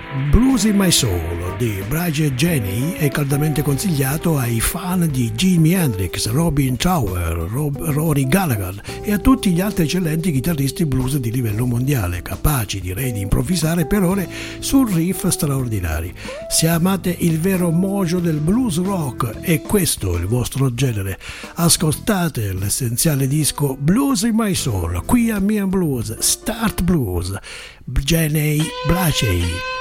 Blues in My Soul di Brage Jenny è caldamente consigliato ai fan di Jimi Hendrix, Robin Tower, Rory Gallagher e a tutti gli altri eccellenti chitarristi blues di livello mondiale, capaci direi di improvvisare per ore su riff straordinari. Se amate il vero mojo del blues rock e questo è il vostro genere, ascoltate l'essenziale disco Blues in My Soul, qui a Mian Blues, Start Blues, Jenny Bracey.